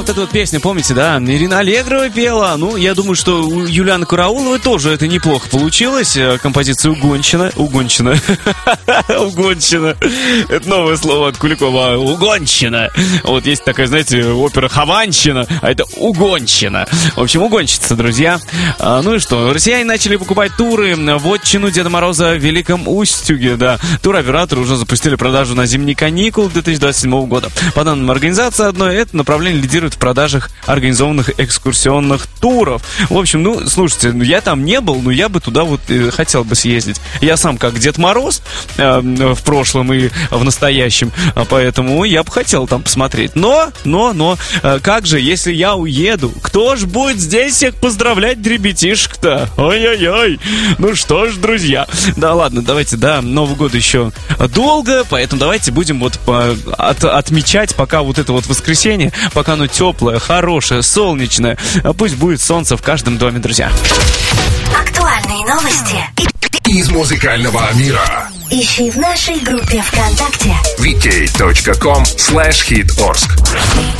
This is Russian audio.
вот эта вот песня, помните, да? Ирина Аллегрова пела. Ну, я думаю, что у Юлианы Карауловой тоже это неплохо получилось. Композиция «Угонщина». Угонщина. Это новое слово от Куликова. Угонщина. Вот есть такая, знаете, опера «Хованщина», а это «Угонщина». В общем, угонщица, друзья. Ну и что? Россияне начали покупать туры в отчину Деда Мороза в Великом Устюге. Да, туроператоры уже запустили продажу на зимние каникулы 2027 года. По данным организации одной, это направление лидирует в продажах организованных экскурсионных туров. В общем, ну, слушайте, я там не был, но я бы туда вот хотел бы съездить. Я сам как Дед Мороз в прошлом и в настоящем, поэтому я бы хотел там посмотреть. Но, как же, если я уеду, кто ж будет здесь всех поздравлять, ребятишек-то? Ой-ой-ой. Ну что ж, друзья. Да ладно, давайте, да, Новый год еще долго, поэтому давайте будем вот отмечать пока вот это вот воскресенье, пока оно теплое, хорошее, солнечное. Пусть будет солнце в каждом доме, друзья. Актуальные новости из музыкального мира. Ищи в нашей группе ВКонтакте vk.com/hitorsk.